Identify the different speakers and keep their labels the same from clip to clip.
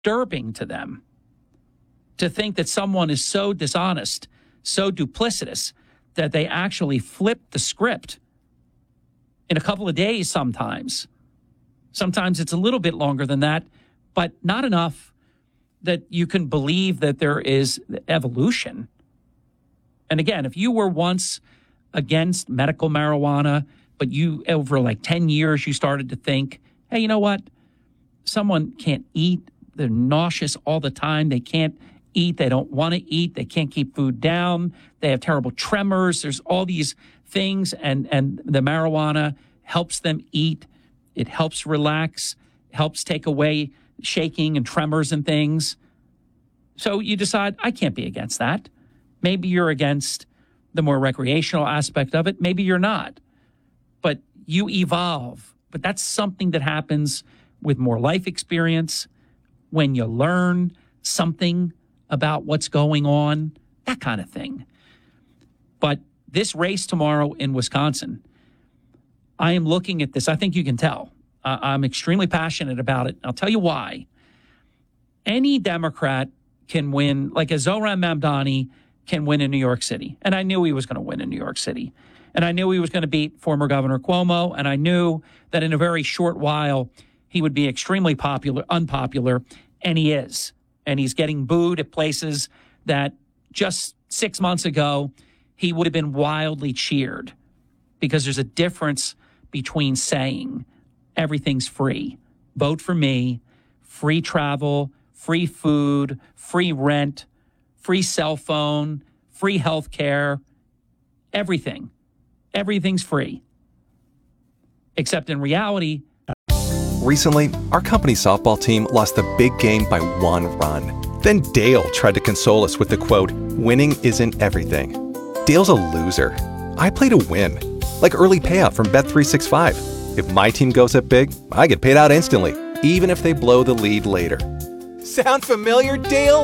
Speaker 1: disturbing to them to think that someone is so dishonest, so duplicitous, that they actually flip the script in a couple of days sometimes. Sometimes it's a little bit longer than that, but not enough that you can believe that there is evolution. And again, if you were once against medical marijuana, but you, over like 10 years, you started to think, hey, you know what? Someone can't eat. They're nauseous all the time. They can't eat. They don't want to eat. They can't keep food down. They have terrible tremors. There's all these things, and the marijuana helps them eat. It helps relax, helps take away shaking and tremors and things. So you decide, I can't be against that. Maybe you're against the more recreational aspect of it. Maybe you're not. But you evolve. But that's something that happens with more life experience, when you learn something about what's going on, that kind of thing. But this race tomorrow in Wisconsin, I am looking at this. I think you can tell. I'm extremely passionate about it. I'll tell you why. Any Democrat can win, like a Zohran Mamdani can win in New York City. And I knew he was going to win in New York City. And I knew he was going to beat former Governor Cuomo. And I knew that in a very short while, he would be extremely unpopular. And he is. And he's getting booed at places that just 6 months ago, he would have been wildly cheered. Because there's a difference between saying everything's free, vote for me, free travel, free food, free rent, free cell phone, free health care, everything. Everything's free. Except in reality.
Speaker 2: Recently, our company's softball team lost the big game by 1 run. Then Dale tried to console us with the quote, "Winning isn't everything." Dale's a loser. I play to win. Like early payout from Bet365. If my team goes up big, I get paid out instantly, even if they blow the lead later. Sound familiar, Dale?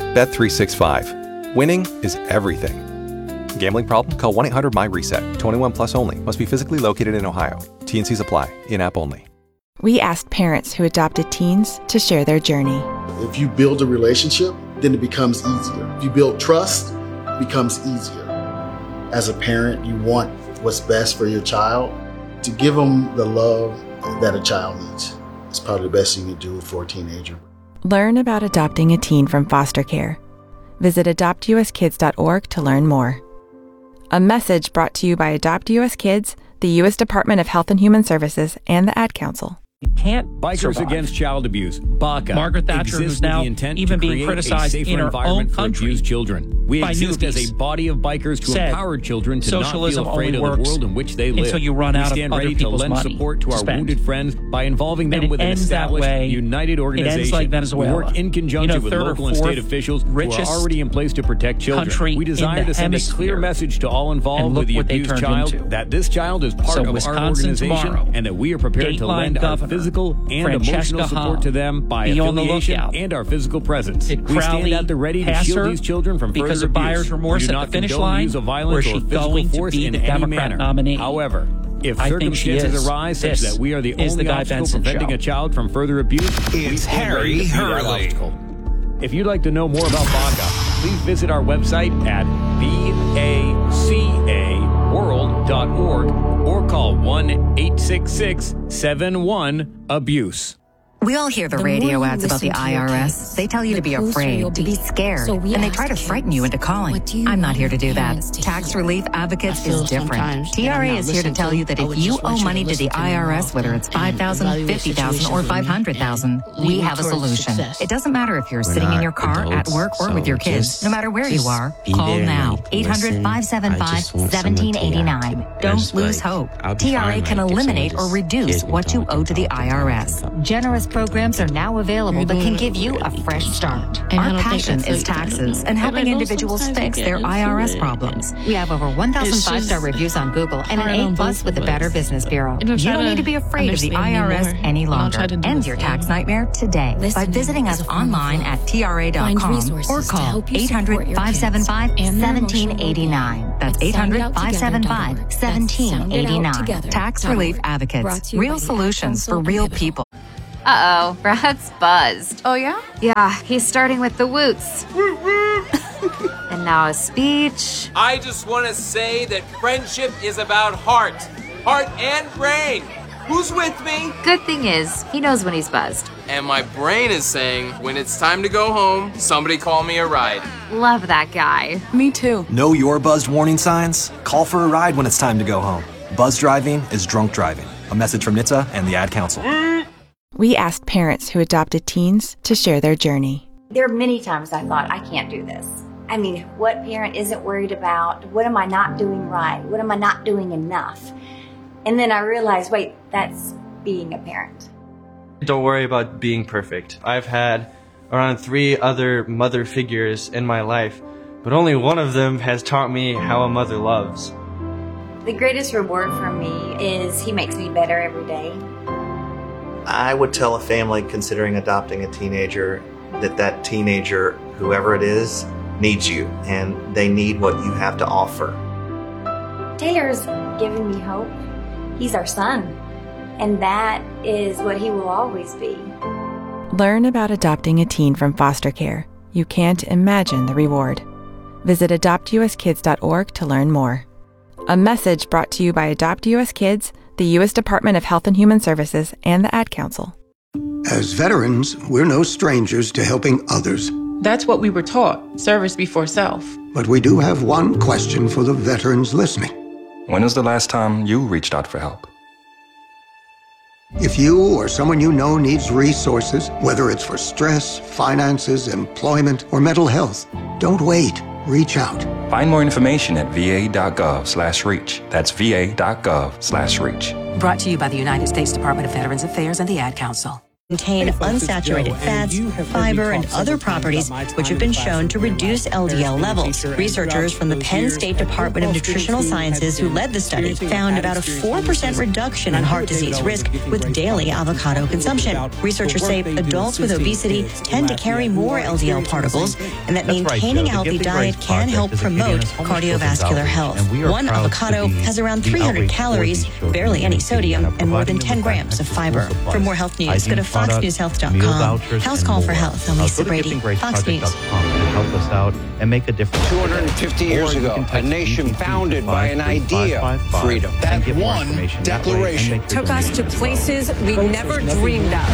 Speaker 2: Bet365. Winning is everything. Gambling problem? Call 1-800-MY-RESET. 21 plus only. Must be physically located in Ohio. T&Cs apply. In-app only.
Speaker 3: We asked parents who adopted teens to share their journey.
Speaker 4: If you build a relationship, then it becomes easier. If you build trust, it becomes easier. As a parent, you want what's best for your child. To give them the love that a child needs. It's probably the best thing you can do for a teenager.
Speaker 3: Learn about adopting a teen from foster care. Visit adoptuskids.org to learn more. A message brought to you by Adopt US Kids, the U.S. Department of Health and Human Services, and the Ad Council.
Speaker 1: Can't
Speaker 5: Bikers
Speaker 1: survive.
Speaker 5: Against Child Abuse, BACA,
Speaker 1: Margaret Thatcher, who's now even being criticized in her own country
Speaker 5: abused children. We exist as a body of bikers to empower children to not feel afraid of the world in which they live.
Speaker 1: Until you run out
Speaker 5: we stand
Speaker 1: of other
Speaker 5: ready to
Speaker 1: people's
Speaker 5: lend
Speaker 1: money
Speaker 5: support to our wounded friends by involving them with an established, united organization.
Speaker 1: It ends like Venezuela.
Speaker 5: We work in conjunction with local and state officials who are already in place to protect children. We desire to send a clear message to all involved with the abused child that this child is part of our organization and that we are prepared to lend our physical and emotional support to them by affiliation and our physical presence. We stand at the ready to shield these children from further abuse.
Speaker 1: Because of buyer's remorse at the finish line,
Speaker 5: use of violence or physical force in any manner.
Speaker 1: Nominee.
Speaker 5: However, if circumstances arise such that we are the only obstacle preventing a child from further abuse,
Speaker 6: it's Harry Hurley.
Speaker 5: If you'd like to know more about BACA, please visit our website at bacaworld.org or call 1-866-71-ABUSE.
Speaker 7: We all hear the radio ads about the IRS. They tell you to be afraid, to be scared, and they try to frighten you into calling. I'm not here to do that. Tax Relief Advocates is different. TRA is here to tell you that if you owe money to the IRS, whether it's $5,000, $50,000, or $500,000, we have a solution. It doesn't matter if you're sitting in your car, at work, or with your kids. No matter where you are, call now. 800-575-1789. Don't lose hope. TRA can eliminate or reduce what you owe to the IRS. Generous programs are now available that can give you a fresh start. Our passion is taxes and helping individuals fix their IRS problems. We have over 1,000 five-star reviews on Google and an A+ with the Better Business Bureau. You don't need to be afraid of the IRS any longer. End your tax nightmare today by visiting us online at TRA.com or call 800-575-1789. That's 800-575-1789. Tax Relief Advocates. Real solutions for real people.
Speaker 8: Uh-oh, Brad's buzzed.
Speaker 9: Oh, yeah?
Speaker 8: Yeah, he's starting with the woots. And now a speech.
Speaker 10: I just want to say that friendship is about heart and brain. Who's with me?
Speaker 8: Good thing is, he knows when he's buzzed.
Speaker 10: And my brain is saying, when it's time to go home, somebody call me a ride.
Speaker 8: Love that guy.
Speaker 9: Me too.
Speaker 11: Know your buzzed warning signs? Call for a ride when it's time to go home. Buzz driving is drunk driving. A message from NHTSA and the Ad Council.
Speaker 3: We asked parents who adopted teens to share their journey.
Speaker 12: There are many times I thought, I can't do this. I mean, what parent isn't worried about? What am I not doing right? What am I not doing enough? And then I realized, wait, that's being a parent.
Speaker 13: Don't worry about being perfect. I've had around 3 other mother figures in my life, but only one of them has taught me how a mother loves.
Speaker 12: The greatest reward for me is he makes me better every day.
Speaker 14: I would tell a family considering adopting a teenager that teenager, whoever it is, needs you, and they need what you have to offer.
Speaker 12: Taylor's given me hope. He's our son, and that is what he will always be.
Speaker 3: Learn about adopting a teen from foster care. You can't imagine the reward. Visit adoptuskids.org to learn more. A message brought to you by Adopt US Kids, the U.S. Department of Health and Human Services, and the Ad Council.
Speaker 15: As veterans, we're no strangers to helping others.
Speaker 9: That's what we were taught, service before self.
Speaker 15: But we do have one question for the veterans listening.
Speaker 16: When was the last time you reached out for help?
Speaker 15: If you or someone you know needs resources, whether it's for stress, finances, employment, or mental health, don't wait. Reach out.
Speaker 16: Find more information at va.gov/reach. That's va.gov/reach.
Speaker 17: Brought to you by the United States Department of Veterans Affairs and the Ad Council.
Speaker 18: Contain unsaturated fats, fiber, and other properties which have been shown to reduce LDL levels. Researchers from the Penn State Department of Nutritional Sciences who led the study found about a 4% reduction in heart disease risk with daily avocado consumption. Researchers say adults with obesity tend to carry more LDL particles, and that maintaining a healthy diet can help promote cardiovascular health. One avocado has around 300 calories, barely any sodium, and more than 10 grams of fiber. For more health news, go to FoxNewsHealth.com. House Call for Health. I'm Lisa Brady. Fox News.
Speaker 19: Help us out and make a difference.
Speaker 6: 250 years ago, a nation founded by an idea, freedom.
Speaker 20: That one declaration
Speaker 21: took us to places we never dreamed of.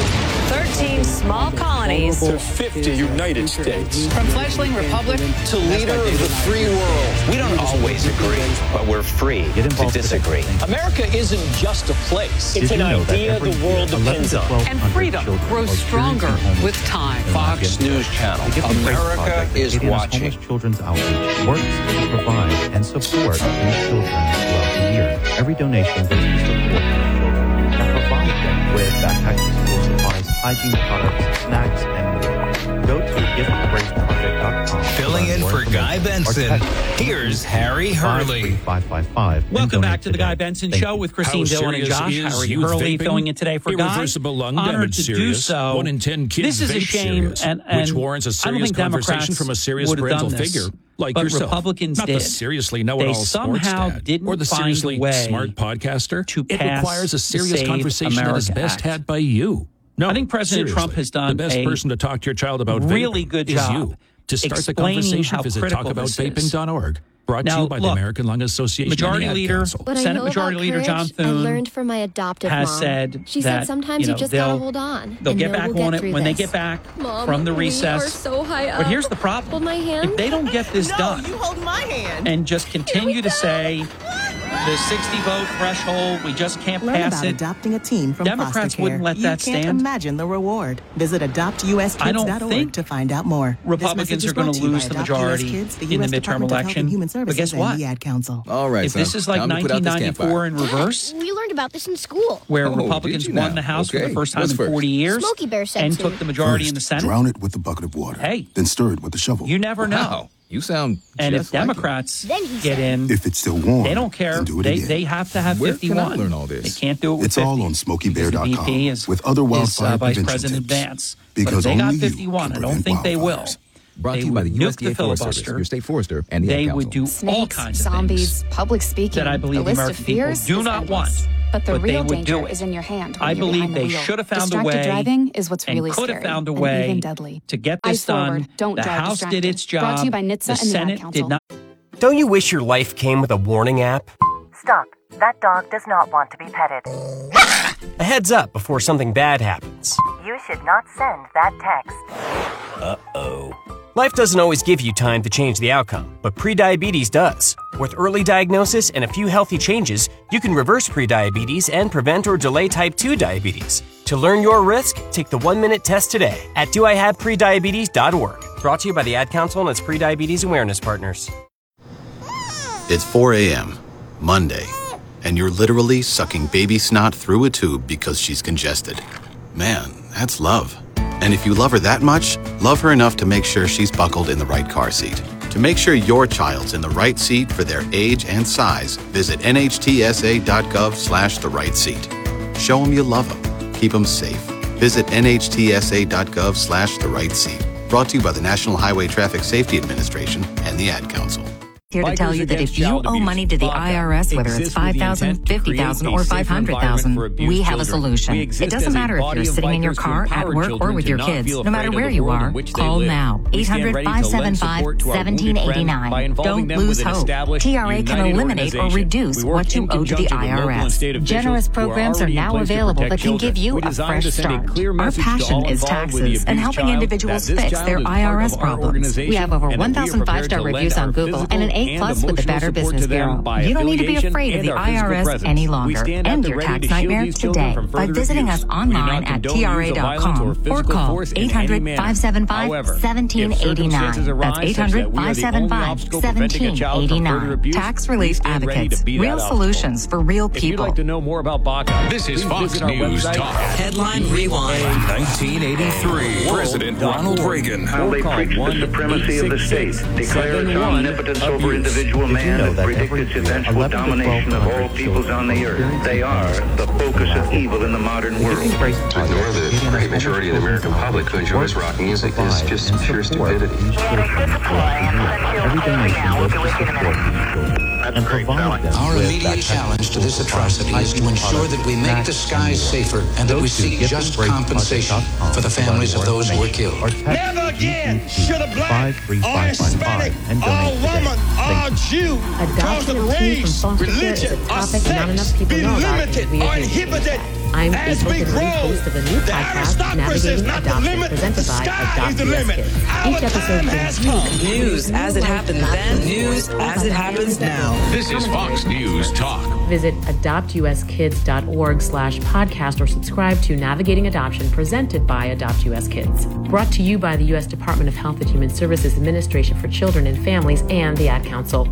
Speaker 21: 13 small colonies
Speaker 20: to 50 United States.
Speaker 21: From fledgling republic
Speaker 6: to leader of the free world. We don't always agree, but we're free to disagree.
Speaker 20: America isn't just a place. It's an idea the world depends on.
Speaker 21: And freedom grows stronger with time.
Speaker 6: Fox News Channel. America is watching.
Speaker 19: Children's Outreach works to provide and support these children throughout the year. Every donation goes to support these children and provide them with backpacks, school supplies, hygiene products, snacks, and more. Go to giftgraceproject.com.
Speaker 6: Filling in for Guy Benson, here's Harry Hurley.
Speaker 1: Welcome back to the Guy Benson Show with Christine Dillon and Josh. Harry Hurley filling in today for Guy.
Speaker 5: Irreversible lung
Speaker 1: Honored
Speaker 5: damage
Speaker 1: to
Speaker 5: serious.
Speaker 1: do so.
Speaker 5: 1 in 10 kids
Speaker 1: this is a shame,
Speaker 5: serious,
Speaker 1: and
Speaker 5: which warrants a serious conversation from a serious parental figure like
Speaker 1: but
Speaker 5: yourself.
Speaker 1: Republicans
Speaker 5: Not
Speaker 1: did.
Speaker 5: the seriously know-it-all sports dad
Speaker 1: didn't
Speaker 5: or the seriously
Speaker 1: find a way
Speaker 5: smart podcaster.
Speaker 1: To
Speaker 5: it requires a serious conversation
Speaker 1: America
Speaker 5: that is best
Speaker 1: Act.
Speaker 5: had by you. No,
Speaker 1: I think President Trump has done
Speaker 5: the best person to talk to your child about
Speaker 1: really
Speaker 5: vaping
Speaker 1: good
Speaker 5: is
Speaker 1: job
Speaker 5: you. To start the conversation, visit talkaboutvaping.org. Brought to you by the American Lung Association
Speaker 1: Majority
Speaker 5: and the Ad
Speaker 1: Leader,
Speaker 5: Council.
Speaker 1: Senate Majority Leader John Thune
Speaker 22: I learned from my adoptive
Speaker 1: has
Speaker 22: mom.
Speaker 1: said
Speaker 22: she
Speaker 1: that
Speaker 22: said sometimes you just gotta hold on.
Speaker 1: They'll get back
Speaker 22: we'll
Speaker 1: on
Speaker 22: get
Speaker 1: it when they
Speaker 22: this.
Speaker 1: get back
Speaker 22: Mom,
Speaker 1: from the
Speaker 22: we
Speaker 1: recess.
Speaker 22: are so high up.
Speaker 1: But here's the problem:
Speaker 22: hold my hand.
Speaker 1: if they don't get this done,
Speaker 22: you hold my hand.
Speaker 1: and just continue to say the 60-vote threshold, we just can't
Speaker 23: Learn
Speaker 1: pass
Speaker 23: about
Speaker 1: it.
Speaker 23: adopting a teen from
Speaker 1: Democrats
Speaker 23: foster care.
Speaker 1: wouldn't let that
Speaker 23: You can't
Speaker 1: stand.
Speaker 23: imagine the reward. Visit adoptuskids.org to find out more.
Speaker 1: Republicans are going to lose the majority in the midterm election. But guess what?
Speaker 23: The Ad Council.
Speaker 24: All right,
Speaker 1: if this is like 1994 in reverse,
Speaker 22: We learned about this in school.
Speaker 1: where Republicans won the House for the first time in 40 years
Speaker 22: Smokey Bear said
Speaker 1: and
Speaker 22: to.
Speaker 1: took the majority in the Senate,
Speaker 25: Drown it with a bucket of water.
Speaker 1: Hey.
Speaker 25: Then stir it with a shovel.
Speaker 1: you never know.
Speaker 24: Wow. You sound
Speaker 1: And if
Speaker 24: just like
Speaker 1: Democrats
Speaker 22: Then he
Speaker 1: get in,
Speaker 25: If it's still warm,
Speaker 1: they don't care.
Speaker 25: then do it
Speaker 1: They
Speaker 25: again.
Speaker 1: have to have
Speaker 24: Where
Speaker 1: 51.
Speaker 24: can I learn all this?
Speaker 1: They can't do it with
Speaker 25: It's
Speaker 1: 50.
Speaker 25: all on
Speaker 1: The
Speaker 25: SmokeyBear.com
Speaker 1: VP is
Speaker 25: with other wildfire
Speaker 1: Vice
Speaker 25: prevention
Speaker 1: President
Speaker 25: tips.
Speaker 1: Vance.
Speaker 25: Because
Speaker 1: but if they got
Speaker 25: only you
Speaker 1: 51, I
Speaker 25: can
Speaker 1: don't
Speaker 25: prevent
Speaker 1: think they will.
Speaker 25: wildfires.
Speaker 2: Brought to you by the USDA Forest Service, your state forester, and the Ad Council.
Speaker 1: They would do all kinds of
Speaker 22: zombies,
Speaker 1: things
Speaker 22: public speaking.
Speaker 1: that I believe the American people do not want.
Speaker 22: But the real
Speaker 1: they would do
Speaker 22: danger
Speaker 1: it.
Speaker 22: is in your hand.
Speaker 1: I believe they should have found a way.
Speaker 22: Distracted driving is what's really
Speaker 1: and could have
Speaker 22: scary
Speaker 1: found a
Speaker 22: and
Speaker 1: way
Speaker 22: even deadly.
Speaker 1: to get this done.
Speaker 22: Don't
Speaker 1: the
Speaker 22: drive
Speaker 1: House
Speaker 22: distracted.
Speaker 1: did its job.
Speaker 22: Brought to you by NHTSA
Speaker 1: the
Speaker 22: and the
Speaker 1: Senate
Speaker 22: Ad Council.
Speaker 1: did not.
Speaker 4: Don't you wish your life came with a warning app?
Speaker 7: Stop. That dog does not want to be petted.
Speaker 4: A heads up before something bad happens.
Speaker 7: You should not send that text.
Speaker 4: Uh-oh. Life doesn't always give you time to change the outcome, but prediabetes does. With early diagnosis and a few healthy changes, you can reverse prediabetes and prevent or delay type 2 diabetes. To learn your risk, take the 1-minute test today at doihaveprediabetes.org. Brought to you by the Ad Council and its prediabetes awareness partners.
Speaker 10: It's 4 a.m., Monday, and you're literally sucking baby snot through a tube because she's congested. Man, that's love. And if you love her that much, love her enough to make sure she's buckled in the right car seat. To make sure your child's in the right seat for their age and size, visit nhtsa.gov/the right seat. Show them you love them. Keep them safe. Visit nhtsa.gov/the right seat. Brought to you by the National Highway Traffic Safety Administration and the Ad Council.
Speaker 17: Here to tell you that if you owe money to the IRS, whether it's $5,000, $50,000, or $500,000, we have a solution. It doesn't matter if you're sitting in your car, at work, or with your kids. No matter where you are, call now. 800-575-1789. Don't lose hope. TRA can eliminate or reduce what you owe to the IRS. Generous programs are now available that can give you a fresh start. Our passion is taxes and helping individuals fix their IRS problems. We have over 1,000 5-star reviews on Google and an A+ with the Better Business Bureau. You don't need to be afraid of the IRS any longer. End your tax nightmare today by visiting us online at TRA.com or call 800-575-1789. That's 800-575-1789. Tax Relief Advocates. Real solutions for real people.
Speaker 5: If you'd like to know more about BACA,
Speaker 24: this is Fox News Talk.
Speaker 26: Headline Rewind.
Speaker 24: 1983. President Ronald Reagan.
Speaker 27: How they preach the supremacy of the state, declare its omnipotence over individual man, and predict its eventual domination of all peoples on the earth. They are the focus of evil in the modern world.
Speaker 28: To ignore the great majority of the American public who enjoys rock music is just pure stupidity.
Speaker 26: Our immediate challenge to this atrocity is to ensure that we make the skies safer and that we seek just compensation for the families of those who were killed.
Speaker 29: Never again should a black or Hispanic or woman or Jew, cause of race, religion, or sex be limited or inhibited as we grow. The aristocracy is not the limit, the sky is the limit. Our time has come.
Speaker 26: News as it happened then, news as it happens now.
Speaker 24: This is Fox News Talk.
Speaker 30: Visit adoptuskids.org/podcast or subscribe to Navigating Adoption presented by Adopt US Kids. Brought to you by the U.S. Department of Health and Human Services Administration for Children and Families and the Ad Council.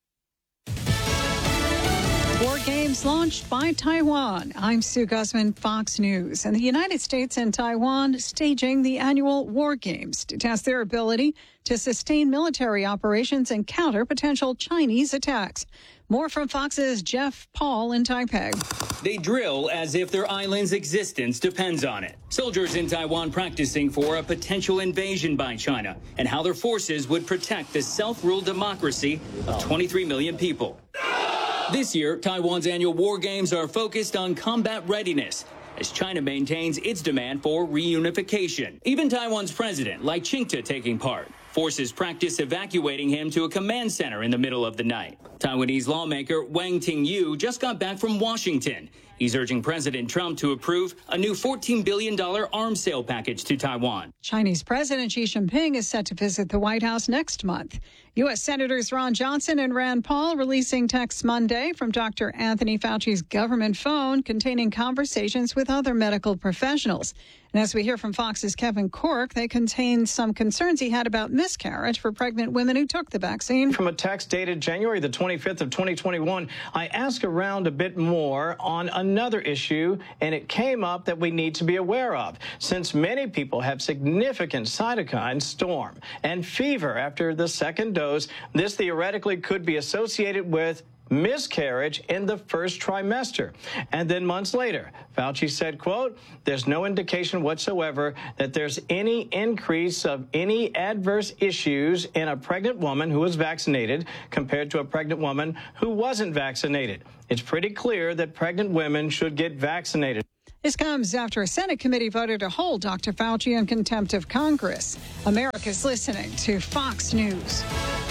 Speaker 31: War Games launched by Taiwan. I'm Sue Guzman, Fox News. And the United States and Taiwan staging the annual War Games to test their ability to sustain military operations and counter potential Chinese attacks. More from Fox's Jeff Paul in Taipei.
Speaker 32: They drill as if their island's existence depends on it. Soldiers in Taiwan practicing for a potential invasion by China and how their forces would protect the self-ruled democracy of 23 million people. This year, Taiwan's annual War Games are focused on combat readiness as China maintains its demand for reunification. Even Taiwan's president, Lai Ching-te, taking part. Forces practice evacuating him to a command center in the middle of the night. Taiwanese lawmaker Wang Ting-yu just got back from Washington. He's urging President Trump to approve a new $14 billion arms sale package to Taiwan.
Speaker 31: Chinese President Xi Jinping is set to visit the White House next month. U.S. Senators Ron Johnson and Rand Paul releasing texts Monday from Dr. Anthony Fauci's government phone containing conversations with other medical professionals. And as we hear from Fox's Kevin Corke, they contain some concerns he had about miscarriage for pregnant women who took the vaccine.
Speaker 33: From a text dated January the 25th of 2021, I asked around a bit more on another issue, and it came up that we need to be aware of, since many people have significant cytokine storm and fever after the second dose. This theoretically could be associated with miscarriage in the first trimester. And then months later, Fauci said, quote, there's no indication whatsoever that there's any increase of any adverse issues in a pregnant woman who was vaccinated compared to a pregnant woman who wasn't vaccinated. It's pretty clear that pregnant women should get vaccinated.
Speaker 31: This comes after a Senate committee voted to hold Dr. Fauci in contempt of Congress. America's listening to Fox News.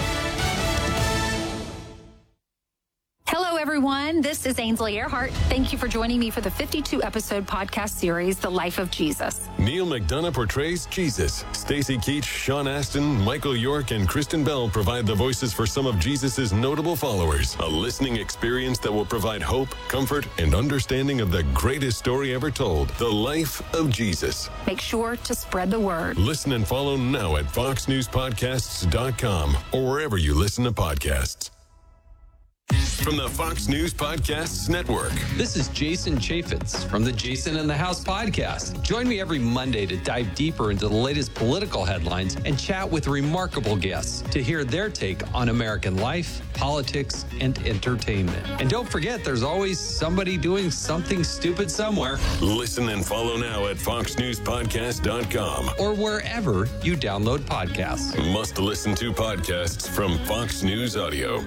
Speaker 3: Hello, everyone. This is Ainsley Earhart. Thank you for joining me for the 52-episode podcast series, The Life of Jesus.
Speaker 8: Neil McDonough portrays Jesus. Stacey Keach, Sean Astin, Michael York, and Kristen Bell provide the voices for some of Jesus's notable followers. A listening experience that will provide hope, comfort, and understanding of the greatest story ever told, The Life of Jesus.
Speaker 3: Make sure to spread the word.
Speaker 8: Listen and follow now at foxnewspodcasts.com or wherever you listen to podcasts. From the Fox News Podcasts Network.
Speaker 9: This is Jason Chaffetz from the Jason in the House podcast. Join me every Monday to dive deeper into the latest political headlines and chat with remarkable guests to hear their take on American life, politics, and entertainment. And don't forget, there's always somebody doing something stupid somewhere.
Speaker 8: Listen and follow now at foxnewspodcast.com
Speaker 9: or wherever you download podcasts.
Speaker 8: Must listen to podcasts from Fox News Audio.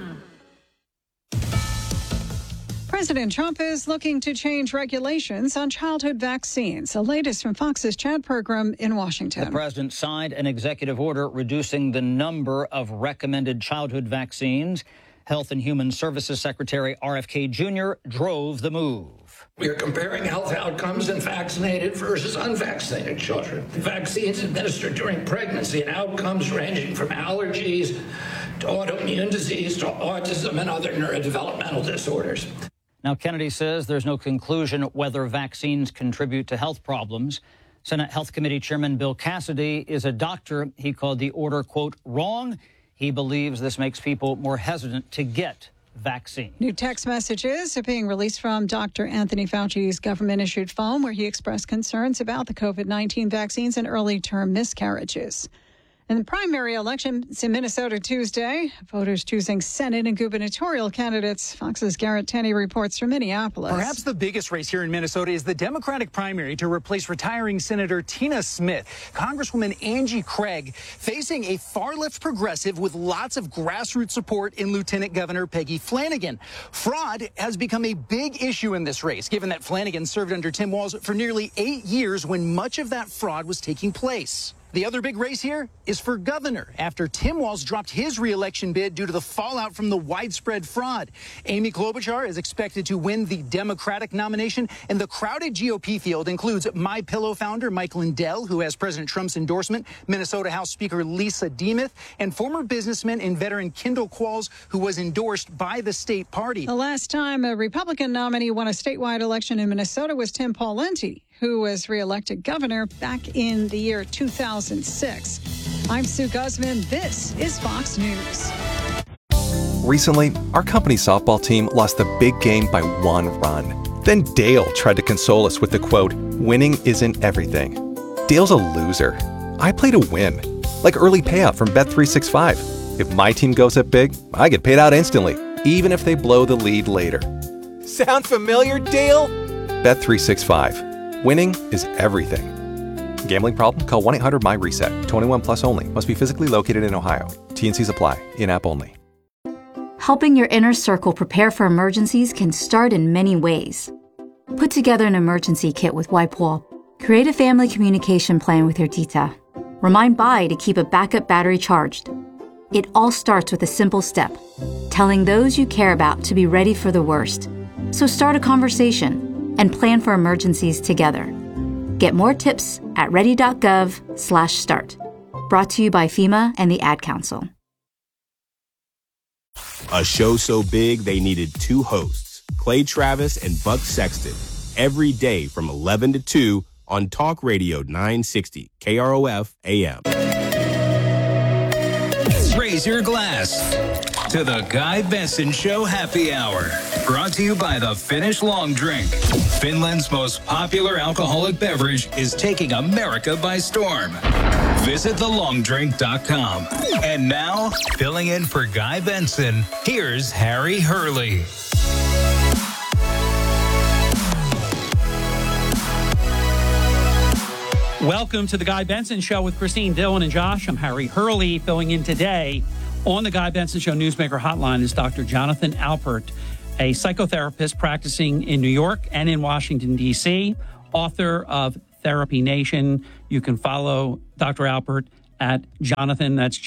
Speaker 31: President Trump is looking to change regulations on childhood vaccines. The latest from Fox's Chad program in Washington.
Speaker 11: The president signed an executive order reducing the number of recommended childhood vaccines. Health and Human Services Secretary RFK Jr. drove the move.
Speaker 12: We are comparing health outcomes in vaccinated versus unvaccinated children. Vaccines administered during pregnancy and outcomes ranging from allergies to autoimmune disease to autism and other neurodevelopmental disorders.
Speaker 11: Now, Kennedy says there's no conclusion whether vaccines contribute to health problems. Senate Health Committee Chairman Bill Cassidy is a doctor. He called the order, quote, wrong. He believes this makes people more hesitant to get vaccine.
Speaker 31: New text messages are being released from Dr. Anthony Fauci's government-issued phone, where he expressed concerns about the COVID-19 vaccines and early-term miscarriages. In the primary elections in Minnesota Tuesday, voters choosing Senate and gubernatorial candidates. Fox's Garrett Tenney reports from Minneapolis.
Speaker 13: Perhaps the biggest race here in Minnesota is the Democratic primary to replace retiring Senator Tina Smith. Congresswoman Angie Craig facing a far-left progressive with lots of grassroots support in Lieutenant Governor Peggy Flanagan. Fraud has become a big issue in this race, given that Flanagan served under Tim Walz for nearly 8 years when much of that fraud was taking place. The other big race here is for governor after Tim Walz dropped his re-election bid due to the fallout from the widespread fraud. Amy Klobuchar is expected to win the Democratic nomination, and the crowded GOP field includes MyPillow founder Mike Lindell, who has President Trump's endorsement, Minnesota House Speaker Lisa Demuth, and former businessman and veteran Kendall Qualls, who was endorsed by the state party.
Speaker 31: The last time a Republican nominee won a statewide election in Minnesota was Tim Pawlenty, who was reelected governor back in the year 2006. I'm Sue Guzman. This is Fox News.
Speaker 14: Recently, our company softball team lost the big game by 1 run. Then Dale tried to console us with the quote, "Winning isn't everything." Dale's a loser. I play to win, like early payout from Bet365. If my team goes up big, I get paid out instantly, even if they blow the lead later. Sound familiar, Dale? Bet365. Winning is everything. Gambling problem? Call 1-800-MY-RESET. 21 plus only. Must be physically located in Ohio. T&Cs apply. In-app only.
Speaker 15: Helping your inner circle prepare for emergencies can start in many ways. Put together an emergency kit with WipeWall. Create a family communication plan with your tita. Remind Bai to keep a backup battery charged. It all starts with a simple step. Telling those you care about to be ready for the worst. So start a conversation and plan for emergencies together. Get more tips at ready.gov/start. Brought to you by FEMA and the Ad Council.
Speaker 16: A show so big they needed 2 hosts, Clay Travis and Buck Sexton, every day from 11 to 2 on Talk Radio 960 KROF AM.
Speaker 18: Raise your glass to the Guy Benson Show Happy Hour. Brought to you by the Finnish Long Drink. Finland's most popular alcoholic beverage is taking America by storm. Visit thelongdrink.com. And now, filling in for Guy Benson, here's Harry Hurley.
Speaker 1: Welcome to the Guy Benson Show with Christine, Dylan, and Josh. I'm Harry Hurley. Filling in today on the Guy Benson Show Newsmaker Hotline is Dr. Jonathan Alpert, a psychotherapist practicing in New York and in Washington, D.C., author of Therapy Nation. You can follow Dr. Alpert at Jonathan, that's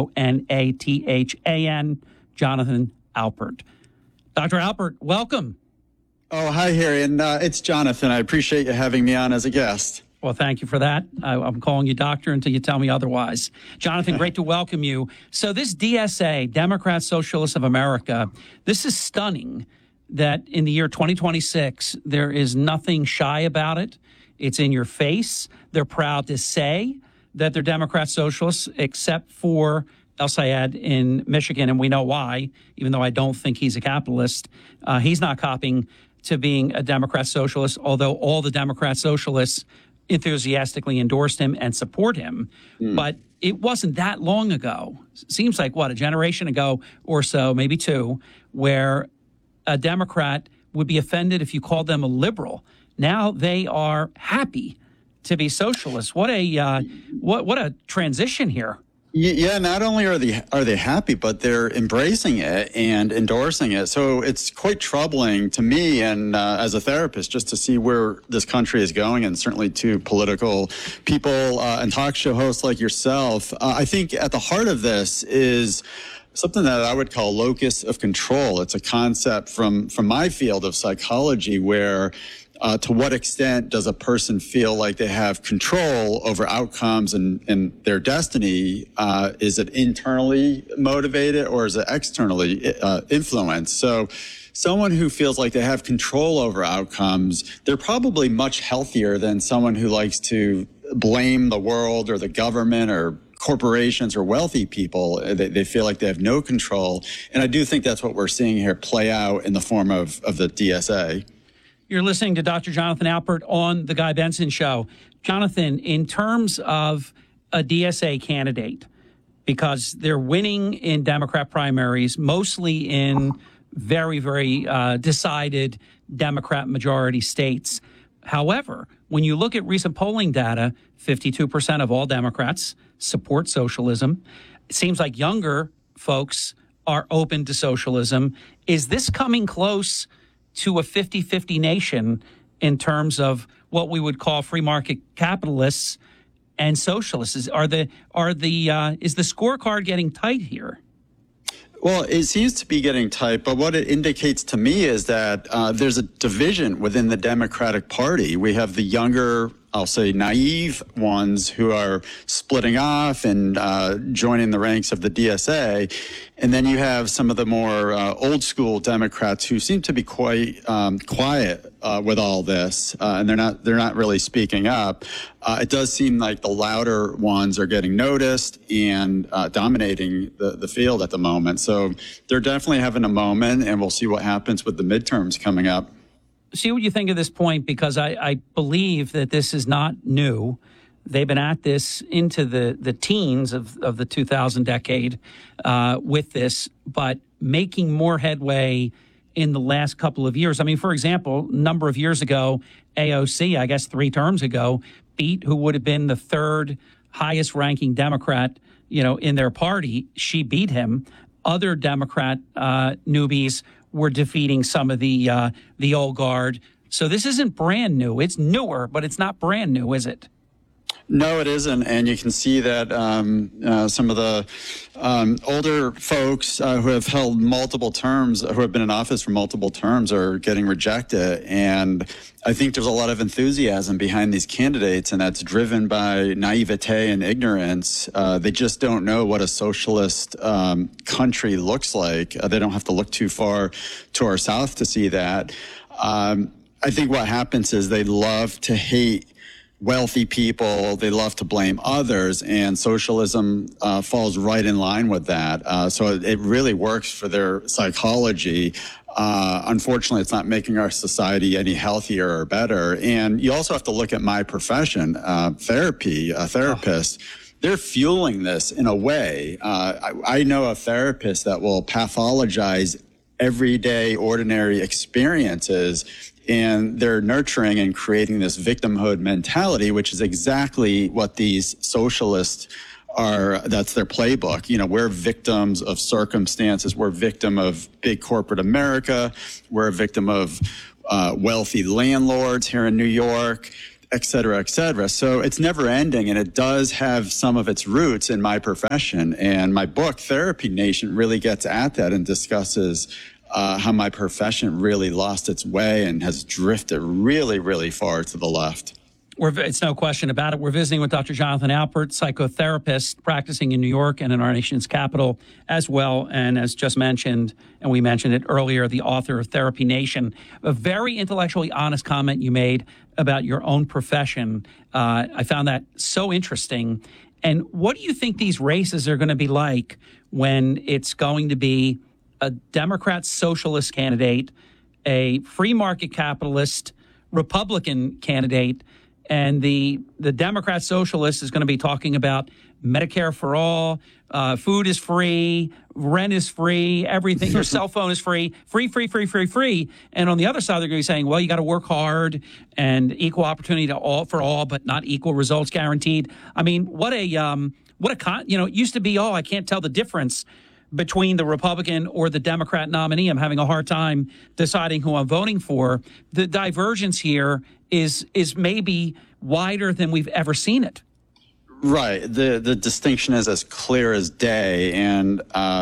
Speaker 1: Jonathan, Jonathan Alpert. Dr. Alpert, welcome.
Speaker 2: Oh, hi, Harry, and it's Jonathan. I appreciate you having me on as a guest.
Speaker 1: Well, thank you for that. I'm calling you doctor until you tell me otherwise. Jonathan, great to welcome you. So this DSA, Democrat Socialists of America, this is stunning that in the year 2026, there is nothing shy about it. It's in your face. They're proud to say that they're Democrat Socialists, except for El Sayed in Michigan, and we know why, even though I don't think he's a capitalist. He's not copying to being a Democrat Socialist, although all the Democrat Socialists enthusiastically endorsed him and support him. But it wasn't that long ago. Seems like, a generation ago or so, maybe two, where a Democrat would be offended if you called them a liberal. Now they are happy to be socialists. What a transition here.
Speaker 2: Yeah, not only are they happy, but they're embracing it and endorsing it. So it's quite troubling to me and as a therapist just to see where this country is going, and certainly to political people and talk show hosts like yourself. I think at the heart of this is something that I would call locus of control. It's a concept from my field of psychology where to what extent does a person feel like they have control over outcomes and their destiny? Is it internally motivated or is it externally influenced? So someone who feels like they have control over outcomes, they're probably much healthier than someone who likes to blame the world or the government or corporations or wealthy people. They feel like they have no control. And I do think that's what we're seeing here play out in the form of the DSA.
Speaker 1: You're listening to Dr. Jonathan Alpert on The Guy Benson Show. Jonathan, in terms of a DSA candidate, because they're winning in Democrat primaries, mostly in very, very decided Democrat majority states. However, when you look at recent polling data, 52% of all Democrats support socialism. It seems like younger folks are open to socialism. Is this coming close to a 50-50 nation in terms of what we would call free market capitalists and socialists? Is the scorecard getting tight here?
Speaker 2: Well, it seems to be getting tight, but what it indicates to me is that there's a division within the Democratic Party. We have the younger, I'll say, naive ones who are splitting off and joining the ranks of the DSA. And then you have some of the more old school Democrats who seem to be quite quiet with all this, and they're not really speaking up. It does seem like the louder ones are getting noticed and dominating the field at the moment. So they're definitely having a moment, and we'll see what happens with the midterms coming up.
Speaker 1: See what you think of this point, because I believe that this is not new. They've been at this into the teens of the 2000 decade with this, but making more headway in the last couple of years. I mean, for example, a number of years ago, AOC, I guess 3 terms ago, beat who would have been the third highest ranking Democrat, in their party. She beat him. Other Democrat newbies were defeating some of the old guard. So this isn't brand new. It's newer, but it's not brand new, is it?
Speaker 2: No, it isn't. And you can see that some of the older folks who have held multiple terms, who have been in office for multiple terms, are getting rejected. And I think there's a lot of enthusiasm behind these candidates, and that's driven by naivete and ignorance. They just don't know what a socialist country looks like. They don't have to look too far to our south to see that. I think what happens is they love to hate wealthy people. They love to blame others, and socialism falls right in line with that. So it really works for their psychology. Unfortunately, it's not making our society any healthier or better. And you also have to look at my profession, therapy, a therapist. they're fueling this in a way. I know a therapist that will pathologize everyday, ordinary experiences, and they're nurturing and creating this victimhood mentality, which is exactly what these socialists are. That's their playbook. You know, we're victims of circumstances. We're victim of big corporate America. We're a victim of wealthy landlords here in New York, et cetera, et cetera. So it's never ending, and it does have some of its roots in my profession. And my book, Therapy Nation, really gets at that and discusses how my profession really lost its way and has drifted really, really far to the left.
Speaker 1: It's no question about it. We're visiting with Dr. Jonathan Alpert, psychotherapist practicing in New York and in our nation's capital as well. And as just mentioned, and we mentioned it earlier, the author of Therapy Nation. A very intellectually honest comment you made about your own profession. I found that so interesting. And what do you think these races are going to be like when it's going to be a Democrat socialist candidate, a free market capitalist Republican candidate, and the Democrat socialist is going to be talking about Medicare for all, food is free, rent is free, everything, your cell phone is free. And on the other side, they're going to be saying, well, you got to work hard and equal opportunity for all, but not equal results guaranteed. I mean, it used to be, I can't tell the difference between the Republican or the Democrat nominee. I'm having a hard time deciding who I'm voting for. The divergence here is maybe wider than we've ever seen it.
Speaker 2: Right. The distinction is as clear as day. And,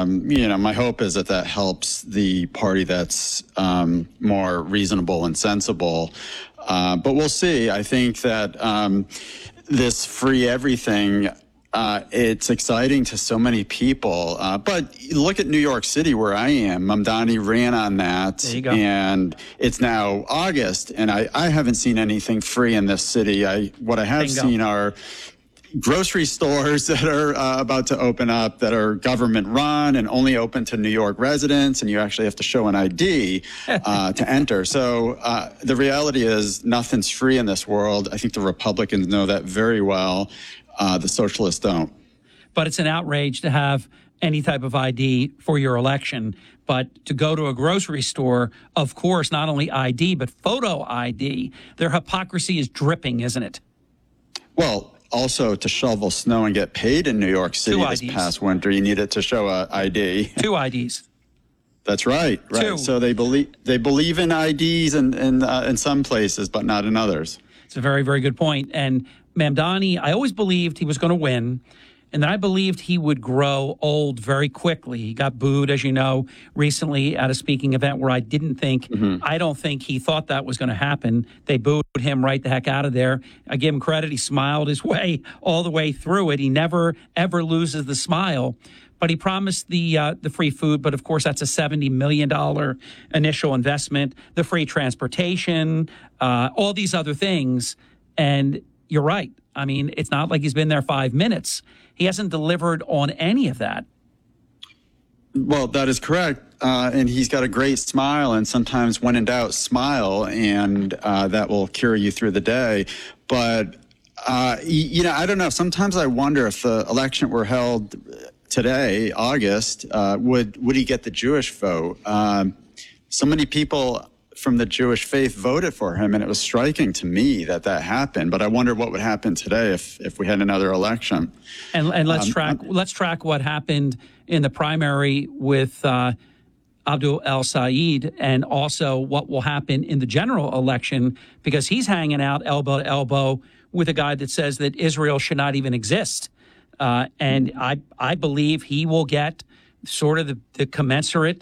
Speaker 2: my hope is that helps the party that's more reasonable and sensible. But we'll see. I think that this free everything, it's exciting to so many people. But look at New York City, where I am. Mamdani ran on that.
Speaker 1: There you go.
Speaker 2: And it's now August, and I haven't seen anything free in this city. What I have seen are grocery stores that are about to open up that are government run and only open to New York residents, and you actually have to show an ID to enter. So the reality is nothing's free in this world. I think the Republicans know that very well. The socialists don't.
Speaker 1: But it's an outrage to have any type of ID for your election. But to go to a grocery store, of course, not only ID, but photo ID. Their hypocrisy is dripping, isn't it?
Speaker 2: Well, also to shovel snow and get paid in New York City this past winter, you needed to show an ID.
Speaker 1: 2 IDs.
Speaker 2: That's right. Right. So they believe in IDs in some places, but not in others.
Speaker 1: It's a very, very good point. And Mamdani, I always believed he was going to win, and then I believed he would grow old very quickly. He got booed, as you know, recently at a speaking event where I don't think he thought that was going to happen. They booed him right the heck out of there. I give him credit. He smiled his way all the way through it. He never, ever loses the smile. But he promised the free food, but of course that's a $70 million initial investment, the free transportation, all these other things. And you're right. I mean, it's not like he's been there 5 minutes. He hasn't delivered on any of that.
Speaker 2: Well, that is correct. And he's got a great smile, and sometimes when in doubt, smile, and that will cure you through the day. But, I don't know. Sometimes I wonder if the election were held today, August, would he get the Jewish vote? So many people from the Jewish faith voted for him, and it was striking to me that happened. But I wonder what would happen today if we had another election.
Speaker 1: And let's track what happened in the primary with Abdul El Sayed, and also what will happen in the general election, because he's hanging out elbow to elbow with a guy that says that Israel should not even exist. And I believe he will get sort of the commensurate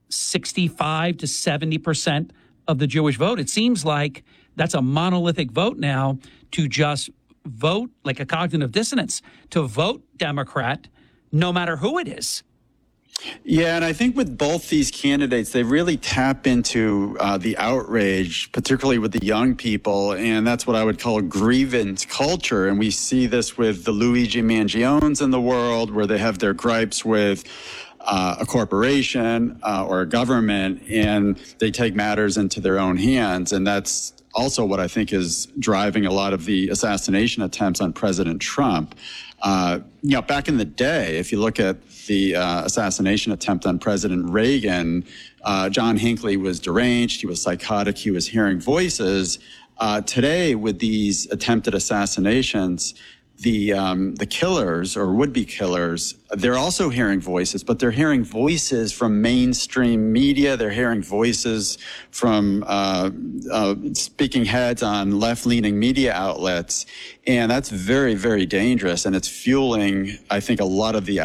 Speaker 1: 65 to 70% of the Jewish vote. It seems like that's a monolithic vote now, to just vote like a cognitive dissonance, to vote Democrat no matter who it is.
Speaker 2: Yeah, and I think with both these candidates, they really tap into the outrage, particularly with the young people, and that's what I would call a grievance culture. And we see this with the Luigi Mangiones in the world, where they have their gripes with a corporation or a government, and they take matters into their own hands. And that's also what I think is driving a lot of the assassination attempts on President Trump. Back in the day, if you look at the assassination attempt on President Reagan, John Hinckley was deranged, he was psychotic, he was hearing voices. Today, with these attempted assassinations, the killers or would-be killers, they're also hearing voices, but they're hearing voices from mainstream media. They're hearing voices from speaking heads on left-leaning media outlets. And that's very, very dangerous. And it's fueling, I think, a lot of the